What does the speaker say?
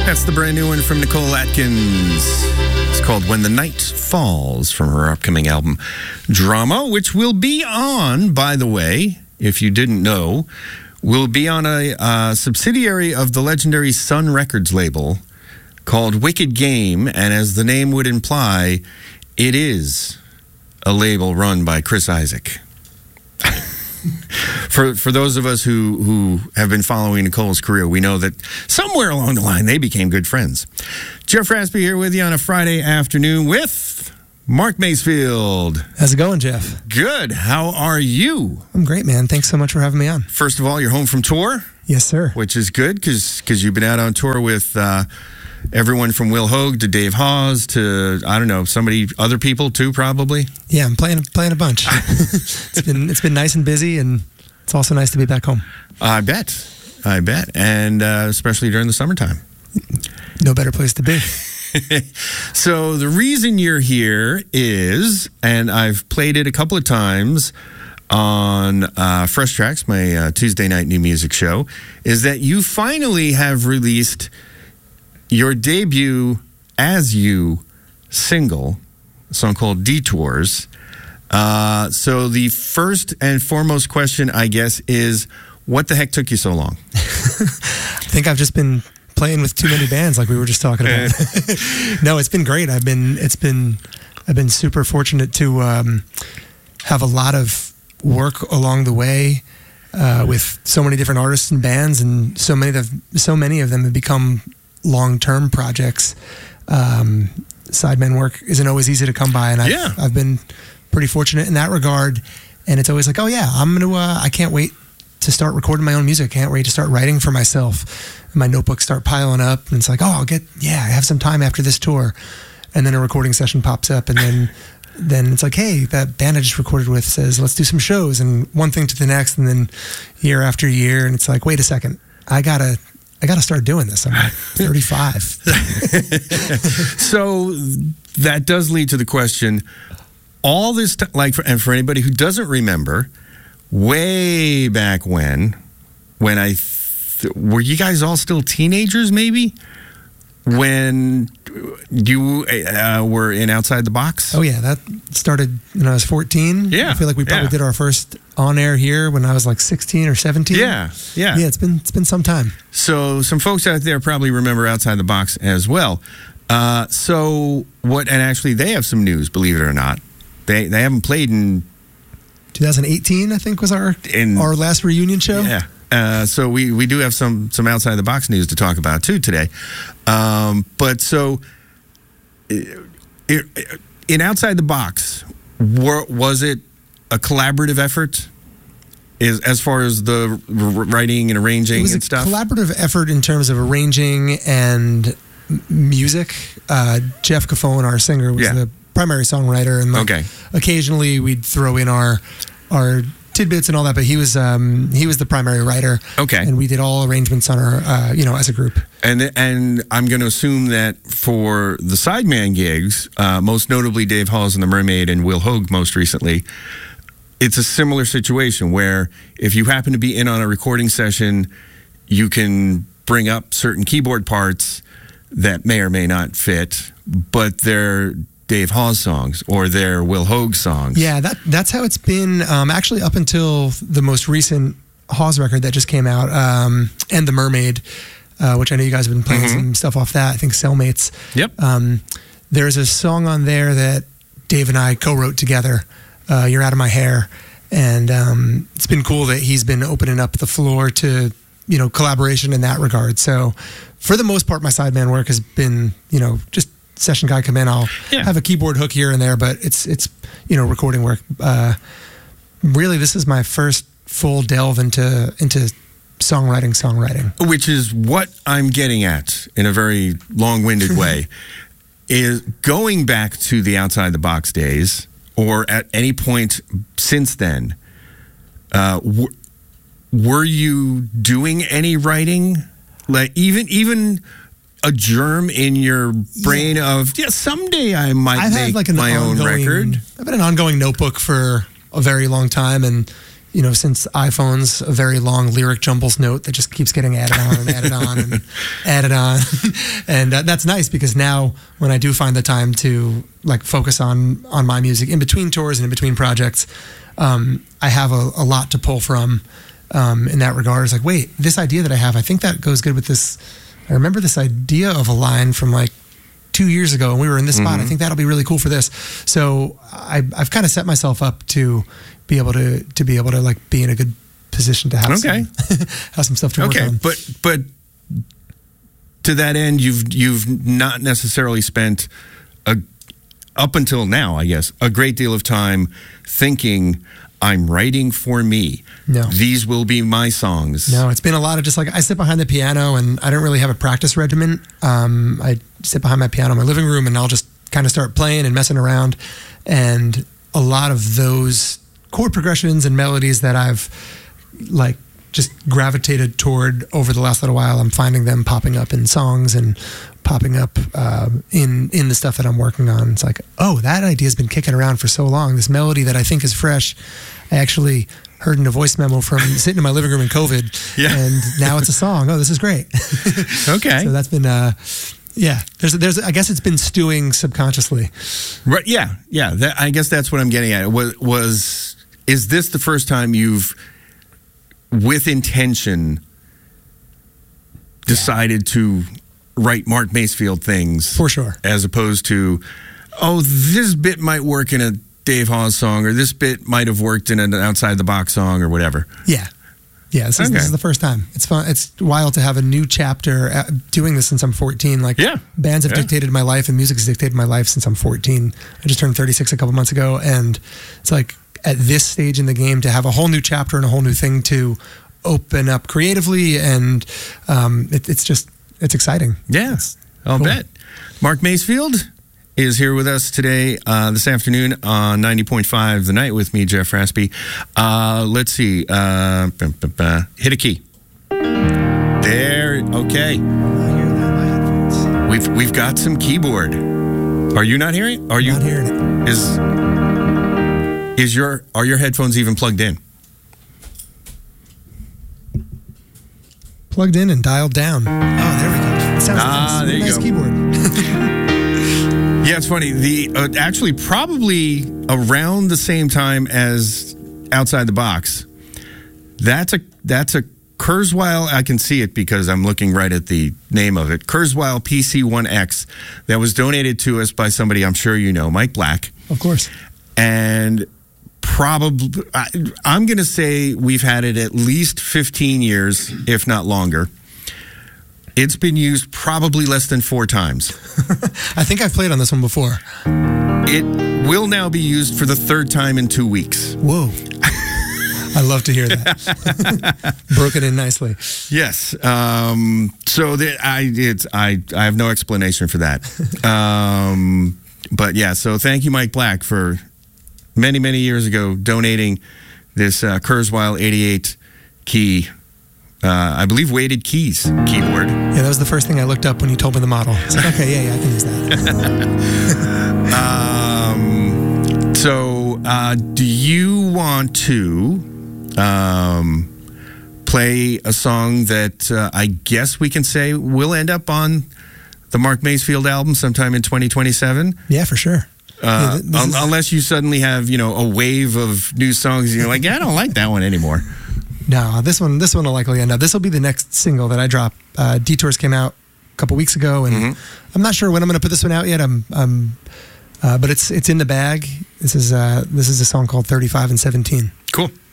That's the brand new one from Nicole Atkins. It's called When the Night Falls from her upcoming album Drama, which will be on, by the way, if you didn't know, will be on a subsidiary of the legendary Sun Records label called Wicked Game. And as the name would imply, it is a label run by Chris Isaak. For those of us who have been following Nicole's career, we know that somewhere along the line they became good friends. Jeff Raspy here with you on a Friday afternoon with Mark Macefield. How's it going, Jeff? Good. How are you? I'm great, man. Thanks so much for having me on. First of all, you're home from tour? Yes, sir. Which is good because you've been out on tour with everyone from Will Hoge to Dave Hawes to, I don't know, other people too, probably? Yeah, I'm playing a bunch. It's been nice and busy, and it's also nice to be back home. I bet. And especially during the summertime. No better place to be. So the reason you're here is, and I've played it a couple of times on Fresh Tracks, my Tuesday night new music show, is that you finally have released your debut As You single, a song called Detours. So the first and foremost question, I guess, is what the heck took you so long? I think I've just been playing with too many bands, like we were just talking about. No, it's been great. I've been super fortunate to have a lot of work along the way with so many different artists and bands, and so many of them have become long-term projects. Sideman work isn't always easy to come by, and I've been pretty fortunate in that regard. And it's always like, oh yeah, I can't wait to start recording my own music. I can't wait to start writing for myself. And my notebooks start piling up, and it's like, oh, I have some time after this tour. And then a recording session pops up, and then it's like, hey, that band I just recorded with says, let's do some shows, and one thing to the next, and then year after year, and it's like, wait a second, I gotta start doing this. I'm like 35. So that does lead to the question, all this and for anybody who doesn't remember, way back when were you guys all still teenagers, maybe? When you were in Outside the Box? Oh, yeah. That started when I was 14. Yeah. I feel like we probably did our first on-air here when I was like 16 or 17. Yeah. Yeah, it's been some time. So some folks out there probably remember Outside the Box as well. And actually they have some news, believe it or not. They haven't played in 2018, I think, was our last reunion show. Yeah. So we do have some Outside the Box news to talk about too today. But so in Outside the Box, was it a collaborative effort as far as the writing and arranging and stuff? It was a collaborative effort in terms of arranging and music. Jeff Caffone, our singer, was the primary songwriter, and occasionally we'd throw in our tidbits and all that, but he was the primary writer. Okay. And we did all arrangements on our as a group. And I'm going to assume that for the sideman gigs, most notably Dave Hawes and the Mermaid and Will Hoge most recently, it's a similar situation where if you happen to be in on a recording session, you can bring up certain keyboard parts that may or may not fit, but they're Dave Hawes songs or their Will Hoge songs. Yeah, that's how it's been actually up until the most recent Hawes record that just came out, and The Mermaid, which I know you guys have been playing some stuff off that. I think Cellmates. Yep. There's a song on there that Dave and I co-wrote together, You're Out of My Hair, and it's been cool that he's been opening up the floor to collaboration in that regard. So for the most part, my sideman work has been just session guy come in, I'll have a keyboard hook here and there, but it's recording work. Really, this is my first full delve into songwriting. Which is what I'm getting at in a very long-winded way, is going back to the Outside the Box days, or at any point since then, were you doing any writing? Like even a germ in your brain of someday I might make my own record. I've had an ongoing notebook for a very long time, and since iPhone's a very long lyric jumbles note that just keeps getting added on and added on and added on. And that's nice because now when I do find the time to like focus on my music in between tours and in between projects, I have a lot to pull from in that regard. It's like, wait, this idea that I have, I think that goes good with this. I remember this idea of a line from like 2 years ago and we were in this spot. I think that'll be really cool for this. So I've kind of set myself up to be able to like be in a good position to have some stuff to work on. But to that end, you've not necessarily spent up until now, I guess, a great deal of time thinking, I'm writing for me. No. These will be my songs. No, it's been a lot of just like, I sit behind the piano and I don't really have a practice regimen. I sit behind my piano in my living room and I'll just kind of start playing and messing around. And a lot of those chord progressions and melodies that I've like just gravitated toward over the last little while, I'm finding them popping up in songs and popping up in the stuff that I'm working on. It's like, oh, that idea's been kicking around for so long. This melody that I think is fresh, I actually heard in a voice memo from sitting in my living room in COVID, and now it's a song. Oh, this is great. Okay. So that's been, there's I guess it's been stewing subconsciously. Right. Yeah. I guess that's what I'm getting at. Is this the first time you've, with intention, decided to write Mark Masefield things? For sure. As opposed to, oh, this bit might work in a Dave Hawes song, or this bit might have worked in an Outside the Box song, or whatever. Yeah. This is the first time. It's fun. It's wild to have a new chapter doing this since I'm 14. Like, bands have dictated my life and music has dictated my life since I'm 14. I just turned 36 a couple months ago, and it's like at this stage in the game to have a whole new chapter and a whole new thing to open up creatively, and it's exciting. Yeah, I'll bet. Mark Masefield is here with us today, this afternoon on 90.5 The Night with me, Jeff Raspy. Let's see. Hit a key. There. Okay. We've got some keyboard. Are you not hearing? Are you not hearing it? Are your headphones even plugged in? Plugged in and dialed down. Oh, there we go. It sounds nice. There you nice go. Keyboard. Yeah, it's funny. Actually, probably around the same time as Outside the Box. That's a Kurzweil. I can see it because I'm looking right at the name of it. Kurzweil PC-1X that was donated to us by somebody I'm sure you know, Mike Black. Of course. And probably, I'm going to say we've had it at least 15 years, if not longer. It's been used probably less than 4 times. I think I've played on this one before. It will now be used for the 3rd time in 2 weeks. Whoa. I love to hear that. Broken in nicely. Yes. So I have no explanation for that. But yeah, so thank you, Mike Black, for many, many years ago donating this Kurzweil 88 key. I believe weighted keys keyboard. Yeah, that was the first thing I looked up when you told me the model. I was like, okay, yeah, I can use that. So, do you want to play a song that I guess we can say will end up on the Mark Masefield album sometime in 2027? Yeah, for sure. Unless you suddenly have, a wave of new songs and you're like, yeah, I don't like that one anymore. No, this one will likely end up. This will be the next single that I drop. Detours came out a couple weeks ago, and I'm not sure when I'm going to put this one out yet. But it's in the bag. This is a song called 35 and 17. Cool.